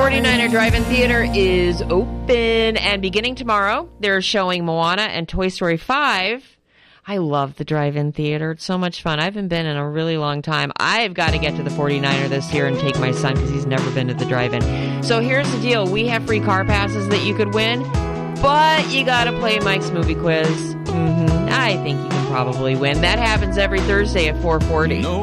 49er Drive-In Theater is open, and beginning tomorrow, they're showing Moana and Toy Story 5. I love the Drive-In Theater. It's so much fun. I haven't been in a really long time. I've got to get to the 49er this year and take my son because he's never been to the Drive-In. So here's the deal. We have free car passes that you could win, but you got to play Mike's movie quiz. I think you can probably win. That happens every Thursday at 4:40.